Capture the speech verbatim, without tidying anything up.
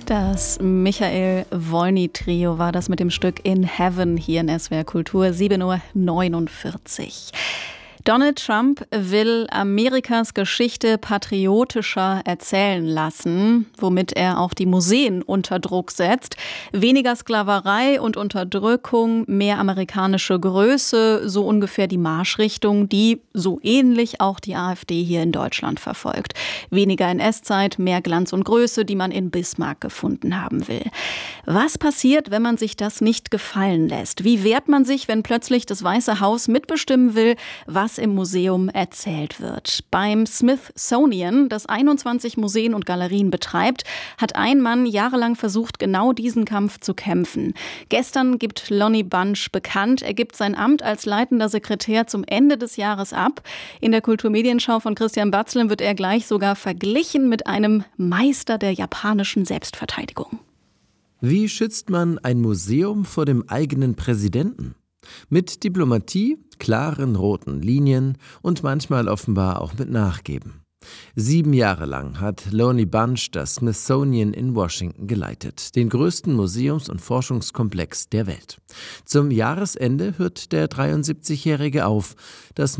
Das Michael Wolny-Trio war das mit dem Stück In Heaven hier in S W R Kultur, sieben Uhr neunundvierzig. Donald Trump will Amerikas Geschichte patriotischer erzählen lassen, womit er auch die Museen unter Druck setzt. Weniger Sklaverei und Unterdrückung, mehr amerikanische Größe, so ungefähr die Marschrichtung, die so ähnlich auch die AfD hier in Deutschland verfolgt. Weniger N S-Zeit, mehr Glanz und Größe, die man in Bismarck gefunden haben will. Was passiert, wenn man sich das nicht gefallen lässt? Wie wehrt man sich, wenn plötzlich das Weiße Haus mitbestimmen will, was im Museum erzählt wird? Beim Smithsonian, das einundzwanzig Museen und Galerien betreibt, hat ein Mann jahrelang versucht, genau diesen Kampf zu kämpfen. Gestern gibt Lonnie Bunch bekannt, er gibt sein Amt als leitender Sekretär zum Ende des Jahres ab. In der Kulturmedienschau von Christian Batzlen wird er gleich sogar verglichen mit einem Meister der japanischen Selbstverteidigung. Wie schützt man ein Museum vor dem eigenen Präsidenten? Mit Diplomatie, klaren roten Linien und manchmal offenbar auch mit Nachgeben. Sieben Jahre lang hat Lonnie Bunch das Smithsonian in Washington geleitet, den größten Museums- und Forschungskomplex der Welt. Zum Jahresende hört der dreiundsiebzigjährige auf. Das